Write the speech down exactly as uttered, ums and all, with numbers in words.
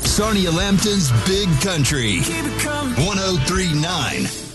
Sarnia Lambton's Big Country. one oh three point nine